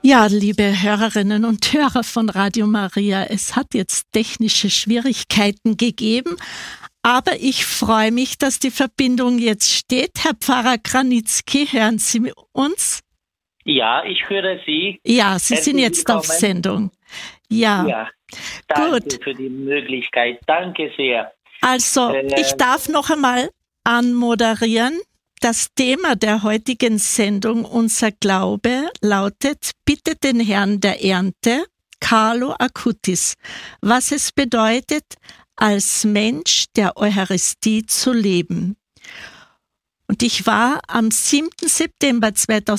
Ja, liebe Hörerinnen und Hörer von Radio Maria, es hat jetzt technische Schwierigkeiten gegeben, aber ich freue mich, dass die Verbindung jetzt steht. Herr Pfarrer Kranitzky, hören Sie uns? Ja, ich höre Sie. Ja, Sie sind jetzt auf Sendung. Ja, Ja, danke gut. für die Möglichkeit. Danke sehr. Also, ich darf noch einmal anmoderieren. Das Thema der heutigen Sendung, unser Glaube, lautet: Bitte den Herrn der Ernte, Carlo Acutis, was es bedeutet, als Mensch der Eucharistie zu leben. Und ich war am 7. September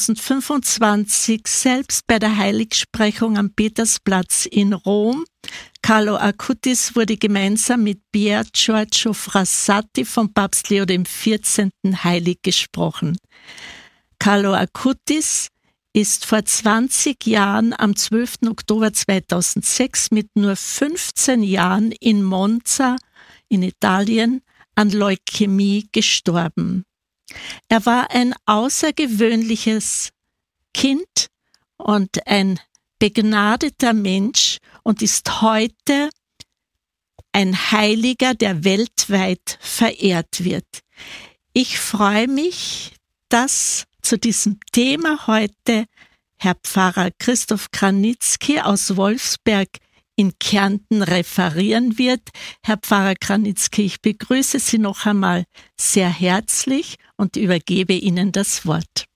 2025 selbst bei der Heiligsprechung am Petersplatz in Rom. Carlo Acutis wurde gemeinsam mit Pier Giorgio Frassati vom Papst Leo XIV. Heilig gesprochen. Carlo Acutis ist vor 20 Jahren am 12. Oktober 2006 mit nur 15 Jahren in Monza in Italien an Leukämie gestorben. Er war ein außergewöhnliches Kind und ein begnadeter Mensch und ist heute ein Heiliger, der weltweit verehrt wird. Ich freue mich, dass zu diesem Thema heute Herr Pfarrer Christoph Kranitzky aus Wolfsberg in Kärnten referieren wird. Herr Pfarrer Kranitzky, ich begrüße Sie noch einmal sehr herzlich und übergebe Ihnen das Wort.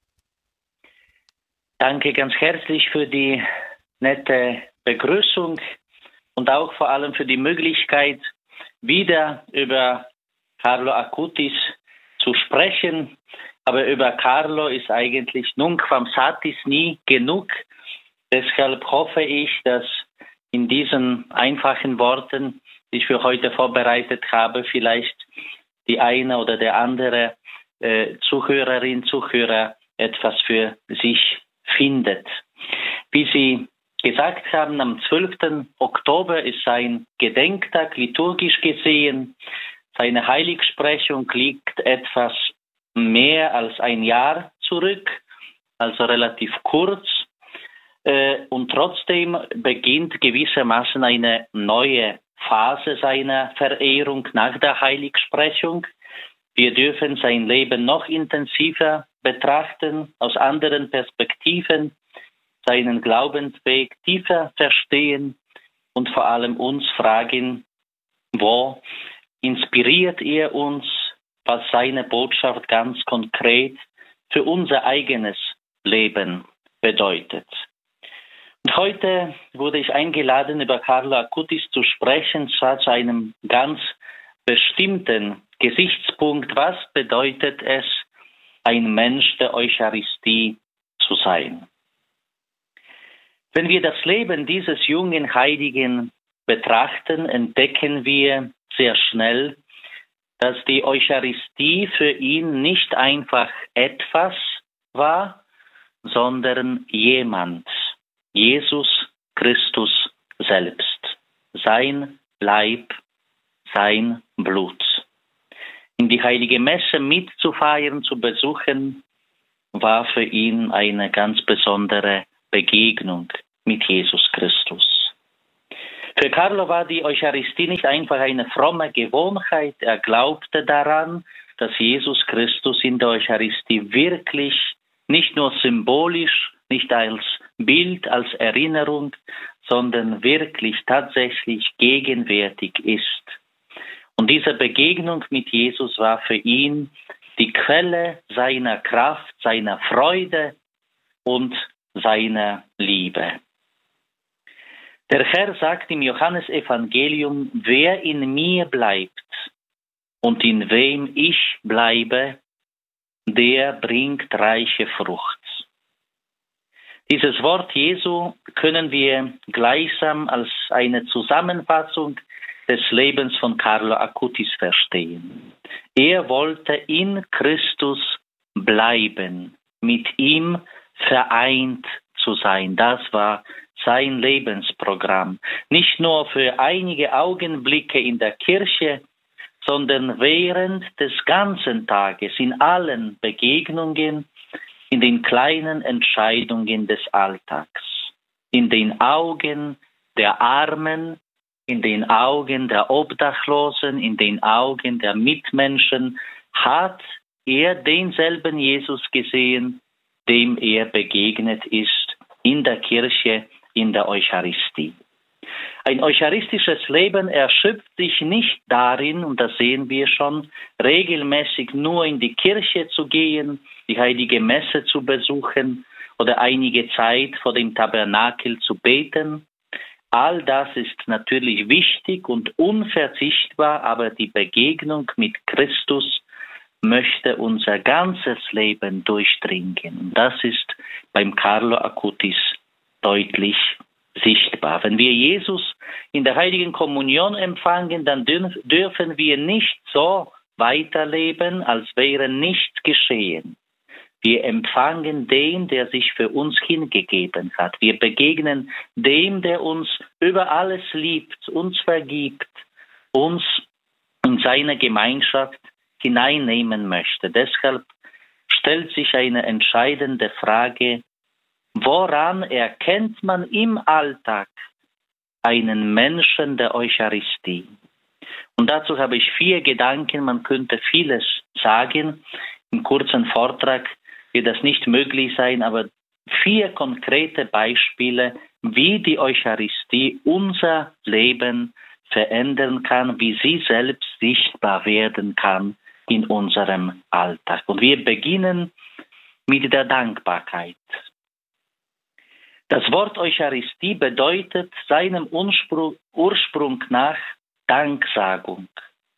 Danke ganz herzlich für die nette Begrüßung und auch vor allem für die Möglichkeit, wieder über Carlo Acutis zu sprechen. Aber über Carlo ist eigentlich nunc quam satis nie genug. Deshalb hoffe ich, dass in diesen einfachen Worten, die ich für heute vorbereitet habe, vielleicht die eine oder der andere Zuhörerin, Zuhörer etwas für sich findet. Wie Sie gesagt haben, am 12. Oktober ist sein Gedenktag, liturgisch gesehen. Seine Heiligsprechung liegt etwas mehr als ein Jahr zurück, also relativ kurz. Und trotzdem beginnt gewissermaßen eine neue Phase seiner Verehrung nach der Heiligsprechung. Wir dürfen sein Leben noch intensiver betrachten, aus anderen Perspektiven, seinen Glaubensweg tiefer verstehen und vor allem uns fragen, wo inspiriert er uns, was seine Botschaft ganz konkret für unser eigenes Leben bedeutet. Und heute wurde ich eingeladen, über Carlo Acutis zu sprechen, zwar zu einem ganz bestimmten Gesichtspunkt. Was bedeutet es, ein Mensch der Eucharistie zu sein? Wenn wir das Leben dieses jungen Heiligen betrachten, entdecken wir sehr schnell, dass die Eucharistie für ihn nicht einfach etwas war, sondern jemand. Jesus Christus selbst. Sein Leib, sein Blut. In die heilige Messe mitzufeiern, zu besuchen, war für ihn eine ganz besondere Begegnung mit Jesus Christus. Für Carlo war die Eucharistie nicht einfach eine fromme Gewohnheit. Er glaubte daran, dass Jesus Christus in der Eucharistie wirklich nicht nur symbolisch, nicht als Bild, als Erinnerung, sondern wirklich tatsächlich gegenwärtig ist. Und diese Begegnung mit Jesus war für ihn die Quelle seiner Kraft, seiner Freude und seiner Liebe. Der Herr sagt im Johannesevangelium, wer in mir bleibt und in wem ich bleibe, der bringt reiche Frucht. Dieses Wort Jesu können wir gleichsam als eine Zusammenfassung des Lebens von Carlo Acutis verstehen. Er wollte in Christus bleiben, mit ihm vereint zu sein. Das war sein Lebensprogramm. Nicht nur für einige Augenblicke in der Kirche, sondern während des ganzen Tages, in allen Begegnungen, in den kleinen Entscheidungen des Alltags. in den Augen der Armen, in den Augen der Obdachlosen, in den Augen der Mitmenschen, hat er denselben Jesus gesehen, dem er begegnet ist in der Kirche, in der Eucharistie. Ein eucharistisches Leben erschöpft sich nicht darin, und das sehen wir schon, regelmäßig nur in die Kirche zu gehen, die heilige Messe zu besuchen oder einige Zeit vor dem Tabernakel zu beten. All das ist natürlich wichtig und unverzichtbar, aber die Begegnung mit Christus möchte unser ganzes Leben durchdringen. Und das ist beim Carlo Acutis deutlich sichtbar. Wenn wir Jesus in der Heiligen Kommunion empfangen, dann dürfen wir nicht so weiterleben, als wäre nichts geschehen. Wir empfangen den, der sich für uns hingegeben hat. Wir begegnen dem, der uns über alles liebt, uns vergibt, uns in seine Gemeinschaft hineinnehmen möchte. Deshalb stellt sich eine entscheidende Frage: Woran erkennt man im Alltag einen Menschen der Eucharistie? Und dazu habe ich 4 Gedanken. Man könnte vieles sagen. Im kurzen Vortrag wird das nicht möglich sein, aber 4 konkrete Beispiele, wie die Eucharistie unser Leben verändern kann, wie sie selbst sichtbar werden kann in unserem Alltag. Und wir beginnen mit der Dankbarkeit. Das Wort Eucharistie bedeutet seinem Ursprung nach Danksagung.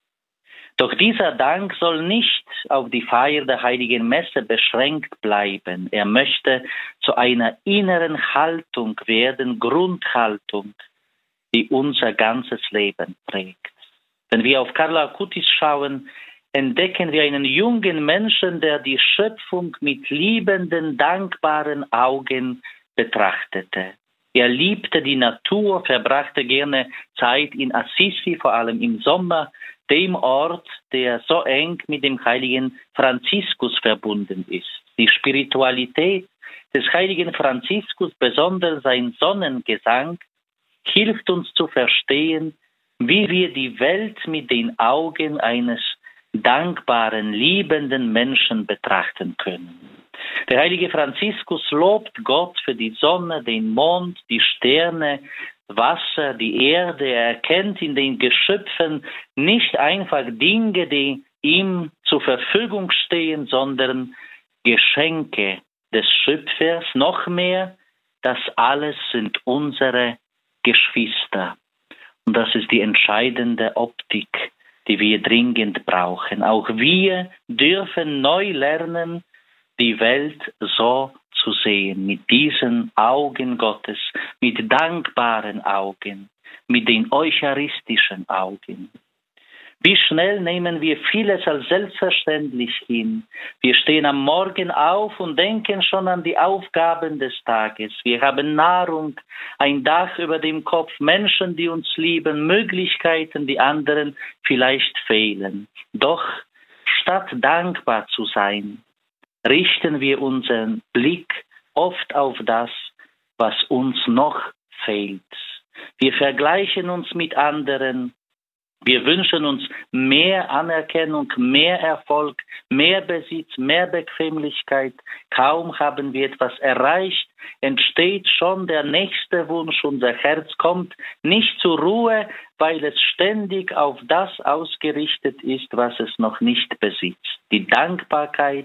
Doch dieser Dank soll nicht auf die Feier der Heiligen Messe beschränkt bleiben. Er möchte zu einer inneren Haltung werden, Grundhaltung, die unser ganzes Leben prägt. Wenn wir auf Carlo Acutis schauen, entdecken wir einen jungen Menschen, der die Schöpfung mit liebenden, dankbaren Augen betrachtete. Er liebte die Natur, verbrachte gerne Zeit in Assisi, vor allem im Sommer, dem Ort, der so eng mit dem heiligen Franziskus verbunden ist. Die Spiritualität des heiligen Franziskus, besonders sein Sonnengesang, hilft uns zu verstehen, wie wir die Welt mit den Augen eines dankbaren, liebenden Menschen betrachten können. Der heilige Franziskus lobt Gott für die Sonne, den Mond, die Sterne, Wasser, die Erde. Er erkennt in den Geschöpfen nicht einfach Dinge, die ihm zur Verfügung stehen, sondern Geschenke des Schöpfers. Noch mehr, das alles sind unsere Geschwister. Und das ist die entscheidende Optik, die wir dringend brauchen. Auch wir dürfen neu lernen, die Welt so zu sehen, mit diesen Augen Gottes, mit dankbaren Augen, mit den eucharistischen Augen. Wie schnell nehmen wir vieles als selbstverständlich hin. Wir stehen am Morgen auf und denken schon an die Aufgaben des Tages. Wir haben Nahrung, ein Dach über dem Kopf, Menschen, die uns lieben, Möglichkeiten, die anderen vielleicht fehlen. Doch statt dankbar zu sein, richten wir unseren Blick oft auf das, was uns noch fehlt. Wir vergleichen uns mit anderen. Wir wünschen uns mehr Anerkennung, mehr Erfolg, mehr Besitz, mehr Bequemlichkeit. Kaum haben wir etwas erreicht, entsteht schon der nächste Wunsch. Unser Herz kommt nicht zur Ruhe, weil es ständig auf das ausgerichtet ist, was es noch nicht besitzt. Die Dankbarkeit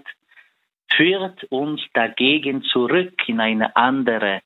führt uns dagegen zurück in eine andere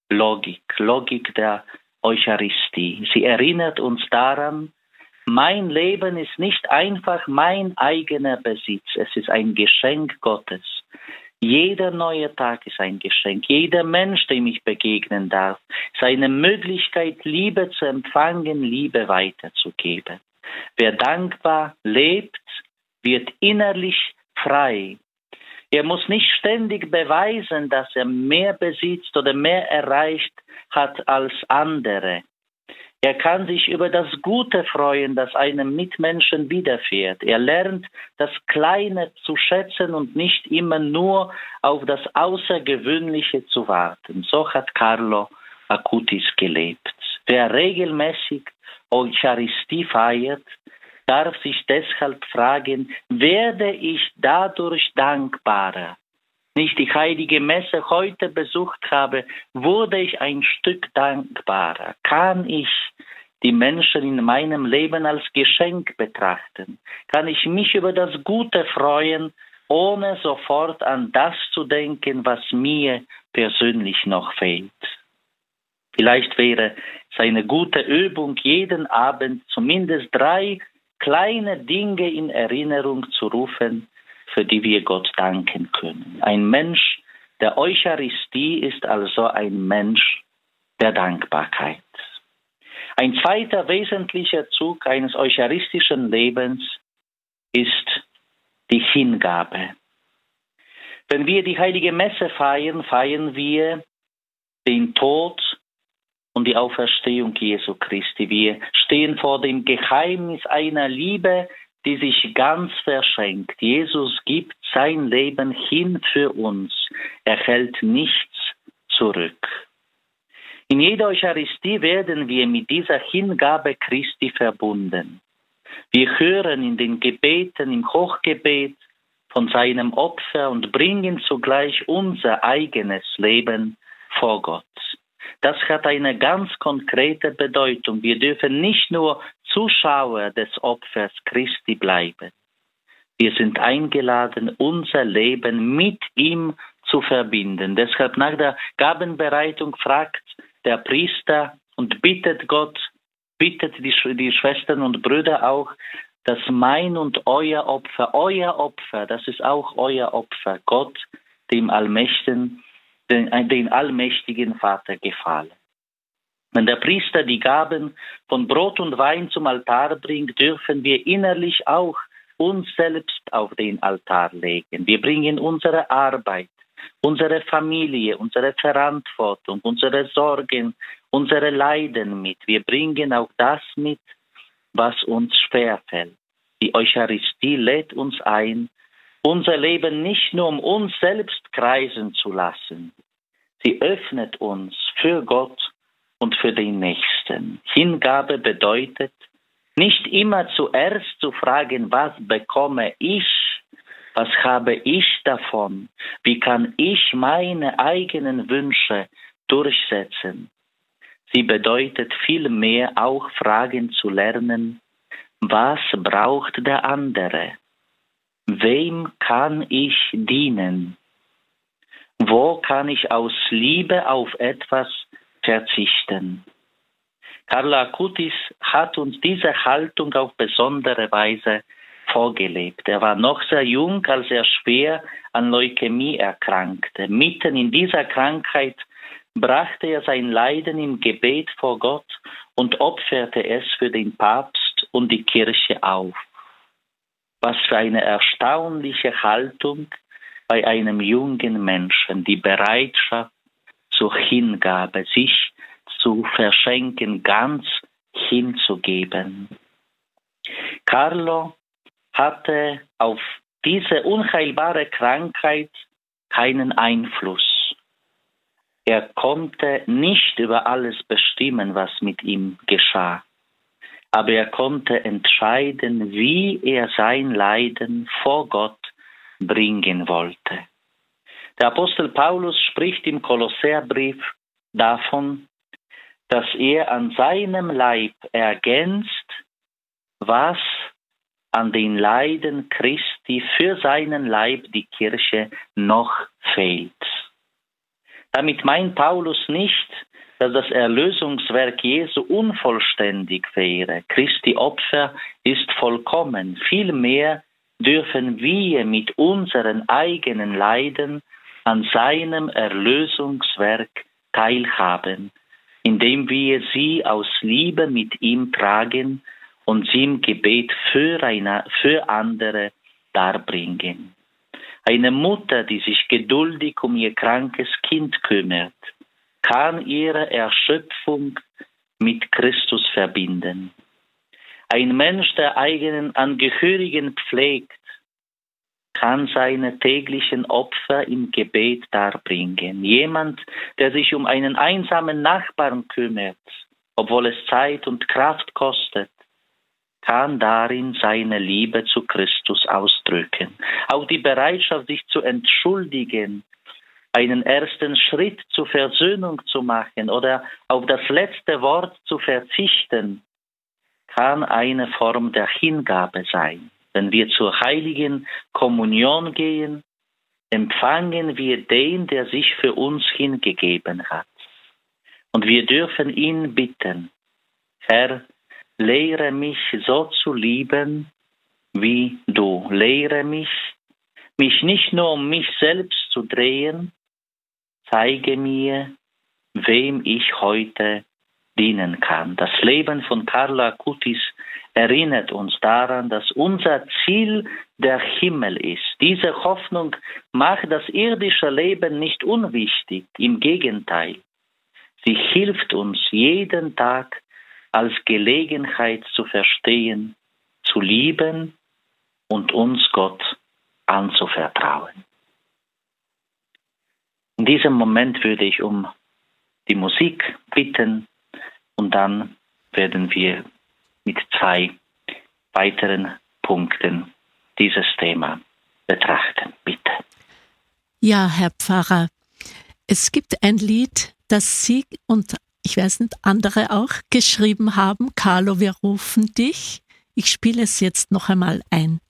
Logik der Eucharistie. Sie erinnert uns daran, mein Leben ist nicht einfach mein eigener Besitz, es ist ein Geschenk Gottes. Jeder neue Tag ist ein Geschenk, jeder Mensch, dem ich begegnen darf, ist eine Möglichkeit, Liebe zu empfangen, Liebe weiterzugeben. Wer dankbar lebt, wird innerlich frei. Er muss nicht ständig beweisen, dass er mehr besitzt oder mehr erreicht hat als andere. Er kann sich über das Gute freuen, das einem Mitmenschen widerfährt. Er lernt, das Kleine zu schätzen und nicht immer nur auf das Außergewöhnliche zu warten. So hat Carlo Acutis gelebt. Wer regelmäßig Eucharistie feiert, darf sich deshalb fragen, werde ich dadurch dankbarer? Nicht die heilige Messe heute besucht habe, wurde ich ein Stück dankbarer? Kann ich die Menschen in meinem Leben als Geschenk betrachten? Kann ich mich über das Gute freuen, ohne sofort an das zu denken, was mir persönlich noch fehlt? Vielleicht wäre es eine gute Übung, jeden Abend zumindest 3 kleine Dinge in Erinnerung zu rufen, für die wir Gott danken können. Ein Mensch der Eucharistie ist also ein Mensch der Dankbarkeit. Ein zweiter wesentlicher Zug eines eucharistischen Lebens ist die Hingabe. Wenn wir die heilige Messe feiern, feiern wir den Tod und die Auferstehung Jesu Christi. Wir stehen vor dem Geheimnis einer Liebe, die sich ganz verschenkt. Jesus gibt sein Leben hin für uns. Er hält nichts zurück. In jeder Eucharistie werden wir mit dieser Hingabe Christi verbunden. Wir hören in den Gebeten, im Hochgebet von seinem Opfer und bringen zugleich unser eigenes Leben vor Gott. Das hat eine ganz konkrete Bedeutung. Wir dürfen nicht nur Zuschauer des Opfers Christi bleiben. Wir sind eingeladen, unser Leben mit ihm zu verbinden. Deshalb nach der Gabenbereitung fragt der Priester und bittet Gott, bittet die Schwestern und Brüder auch, dass mein und euer Opfer, das ist auch euer Opfer, Gott, dem Allmächtigen, den allmächtigen Vater gefalle. Wenn der Priester die Gaben von Brot und Wein zum Altar bringt, dürfen wir innerlich auch uns selbst auf den Altar legen. Wir bringen unsere Arbeit, unsere Familie, unsere Verantwortung, unsere Sorgen, unsere Leiden mit. Wir bringen auch das mit, was uns schwerfällt. Die Eucharistie lädt uns ein, unser Leben nicht nur um uns selbst kreisen zu lassen. Sie öffnet uns für Gott und für den Nächsten. Hingabe bedeutet, nicht immer zuerst zu fragen, was bekomme ich, was habe ich davon, wie kann ich meine eigenen Wünsche durchsetzen. Sie bedeutet vielmehr auch Fragen zu lernen, was braucht der andere? Wem kann ich dienen? Wo kann ich aus Liebe auf etwas verzichten? Carlo Acutis hat uns diese Haltung auf besondere Weise vorgelebt. Er war noch sehr jung, als er schwer an Leukämie erkrankte. Mitten in dieser Krankheit brachte er sein Leiden im Gebet vor Gott und opferte es für den Papst und die Kirche auf. Was für eine erstaunliche Haltung bei einem jungen Menschen, die Bereitschaft zur Hingabe, sich zu verschenken, ganz hinzugeben. Carlo hatte auf diese unheilbare Krankheit keinen Einfluss. Er konnte nicht über alles bestimmen, was mit ihm geschah. Aber er konnte entscheiden, wie er sein Leiden vor Gott bringen wollte. Der Apostel Paulus spricht im Kolosserbrief davon, dass er an seinem Leib ergänzt, was an den Leiden Christi für seinen Leib, die Kirche, noch fehlt. Damit meint Paulus nicht, dass das Erlösungswerk Jesu unvollständig wäre. Christi Opfer ist vollkommen. Vielmehr dürfen wir mit unseren eigenen Leiden an seinem Erlösungswerk teilhaben, indem wir sie aus Liebe mit ihm tragen und sie im Gebet für andere darbringen. Eine Mutter, die sich geduldig um ihr krankes Kind kümmert, kann ihre Erschöpfung mit Christus verbinden. Ein Mensch, der eigenen Angehörigen pflegt, kann seine täglichen Opfer im Gebet darbringen. Jemand, der sich um einen einsamen Nachbarn kümmert, obwohl es Zeit und Kraft kostet, kann darin seine Liebe zu Christus ausdrücken. Auch die Bereitschaft, sich zu entschuldigen, einen ersten Schritt zur Versöhnung zu machen oder auf das letzte Wort zu verzichten, kann eine Form der Hingabe sein. Wenn wir zur heiligen Kommunion gehen, empfangen wir den, der sich für uns hingegeben hat. Und wir dürfen ihn bitten: Herr, lehre mich so zu lieben wie du. Lehre mich nicht nur um mich selbst zu drehen, zeige mir, wem ich heute dienen kann. Das Leben von Carlo Acutis erinnert uns daran, dass unser Ziel der Himmel ist. Diese Hoffnung macht das irdische Leben nicht unwichtig, im Gegenteil. Sie hilft uns jeden Tag als Gelegenheit zu verstehen, zu lieben und uns Gott anzuvertrauen. In diesem Moment würde ich um die Musik bitten und dann werden wir mit 2 weiteren Punkten dieses Thema betrachten. Bitte. Ja, Herr Pfarrer, es gibt ein Lied, das Sie und ich weiß nicht, andere auch geschrieben haben. Carlo, wir rufen dich. Ich spiele es jetzt noch einmal ein.